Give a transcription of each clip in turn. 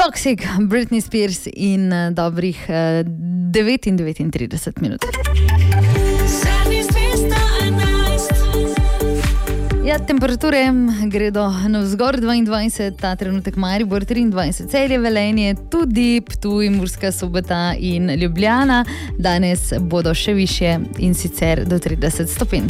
Toxic, Britney Spears in dobrih 39 minut. Ja, temperature gredo navzgor, 22, ta trenutek Maribor, 23, Celje, Velenje, tudi Ptuj, Murska Sobota in Ljubljana. Danes bodo še višje in sicer do 30 stopinj.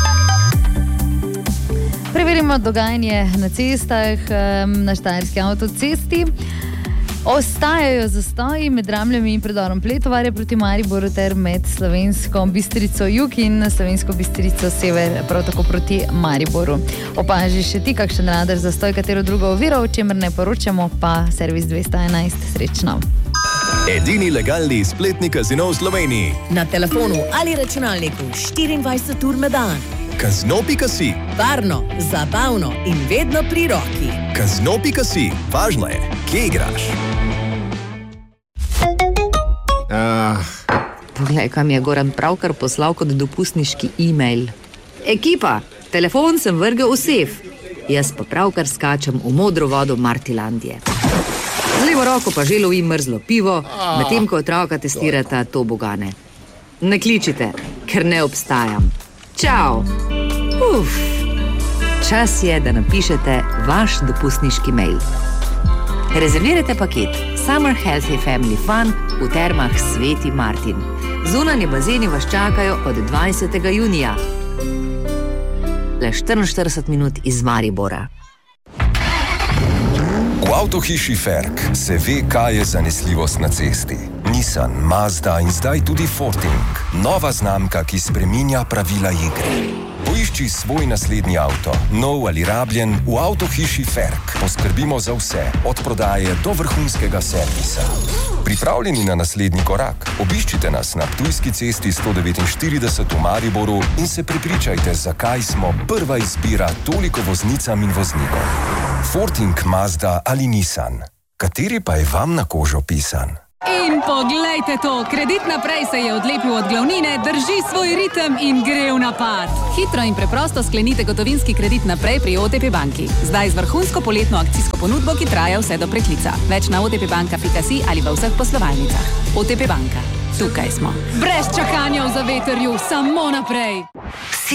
Preverimo dogajanje na cestah, na Štajerski avtocesti. Ostajajo zastoji med Ramljami in predorom Pletovarja proti Mariboru ter med Slovensko Bistrico jug in Slovensko Bistrico sever, prav tako proti Mariboru. Opaži še ti kakšen radar zastoj, katero drugo oviro, o čemer ne poročamo, pa servis 211. Srečno. Edini legalni spletni kazino v Sloveniji. Na telefonu ali računalniku 24 ur na dan. Kazino.si. Varno, zabavno in vedno pri roki. Kazino.si. Važno je, kje igraš. Poglej, kam je Goran pravkar poslal kot dopustniški e-mail. Ekipa, telefon sem vrgel v sef. Jaz pa pravkar skačem v modro vodo Martilandije. Z levo roko pa že lovim mrzlo pivo, medtem ko otroka testirata tobogane. Ne kličite, ker ne obstajam. Čau! Čas je, da napišete vaš dopustniški mail. Rezervirajte paket Summer Healthy Family Fun v termah Sveti Martin. Zunanji bazeni vas čakajo od 20. junija. Le 44 minut iz Maribora. V avtohiši Ferk se ve, kaj je zanesljivost na cesti. Nissan, Mazda in zdaj tudi Forting. Nova znamka, ki spreminja pravila igre. Poišči svoj naslednji avto, nov ali rabljen, v avtohiši Ferk. Poskrbimo za vse, od prodaje do vrhunskega servisa. Pripravljeni na naslednji korak? Obiščite nas na Ptujski cesti 149 v Mariboru in se prepričajte, zakaj smo prva izbira toliko voznicam in voznikom. Forting, Mazda ali Nissan. Kateri pa je vam na kožo pisan? In poglejte to, Kredit naprej se je odlepil od glavnine, drži svoj ritem in gre v napad. Hitro in preprosto sklenite gotovinski kredit naprej pri OTP banki. Zdaj z vrhunsko poletno akcijsko ponudbo, ki traja vse do preklica. Več na otpbanka.si ali v vseh poslovalnicah. OTP banka. Tukaj smo. Brez čakanja v zavetrju, samo naprej.